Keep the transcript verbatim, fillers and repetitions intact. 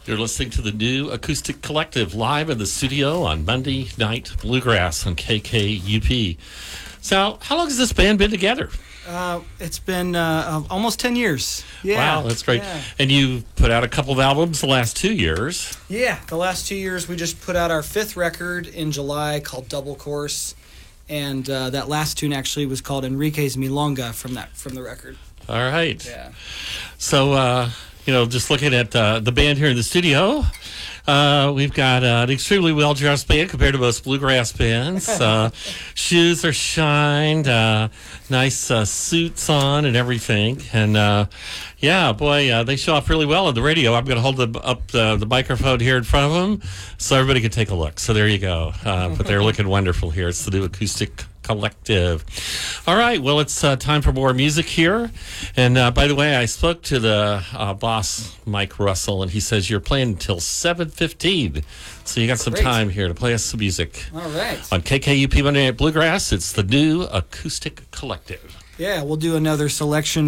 You're listening to the new Acoustic Collective live in the studio on Monday Night Bluegrass on K K U P. So, how long has this band been together? Uh, it's been uh, almost ten years. Yeah. Wow, that's great. Yeah. And you put out a couple of albums the last two years. Yeah, the last two years we just put out our fifth record in July called Double Course, and uh, that last tune actually was called Enrique's Milonga from that from the record. All right. Yeah. So, uh, you know, just looking at uh, the band here in the studio, uh, we've got uh, an extremely well-dressed band compared to most bluegrass bands. Uh, shoes are shined, uh, nice uh, suits on and everything. And, uh, yeah, boy, uh, they show off really well on the radio. I'm going to hold the, up the, the microphone here in front of them so everybody can take a look. So there you go. Uh, but they're looking wonderful here. It's the new Acoustic Collective. All right, well, it's uh, time for more music here. And uh, by the way, I spoke to the uh, boss, Mike Russell, and he says you're playing until seven fifteen. So you got some Great. time here to play us some music. All right. On K K U P Monday Night Bluegrass, it's the new Acoustic Collective. Yeah, we'll do another selection